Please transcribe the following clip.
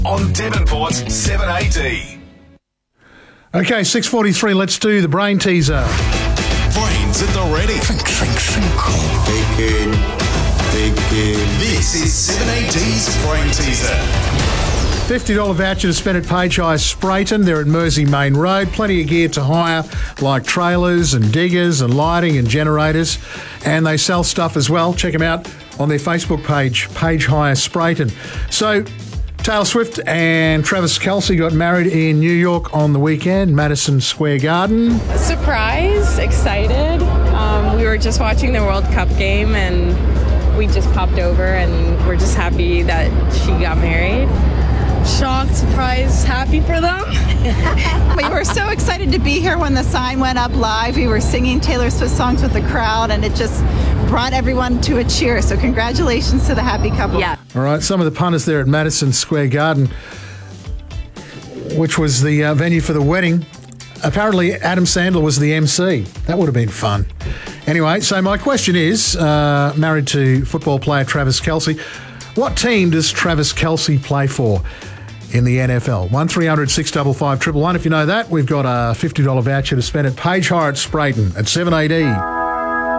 on Devonport's 780. Okay, 6:43. Let's do the brain teaser. Brains at the ready. This is 780's Brain Teaser. $50 voucher to spend at Page Hire Sprayton. They're at Mersey Main Road. Plenty of gear to hire, like trailers and diggers and lighting and generators. And they sell stuff as well. Check them out on their Facebook page, Page Hire Sprayton. So, Taylor Swift and Travis Kelce got married in New York on the weekend, Madison Square Garden. Surprised, excited. We were just watching the World Cup game and we just popped over and we're just happy that she got married. Shocked, surprised, happy for them. We were so excited to be here when the sign went up live. We were singing Taylor Swift songs with the crowd and it just brought everyone to a cheer. So congratulations to the happy couple. Yeah. All right, some of the punters there at Madison Square Garden, which was the venue for the wedding. Apparently, Adam Sandler was the MC. That would have been fun. Anyway, so my question is, married to football player Travis Kelce, what team does Travis Kelce play for in the NFL? 1300 655 111. If you know that, we've got a $50 voucher to spend at Page Hire at Sprayton at 780.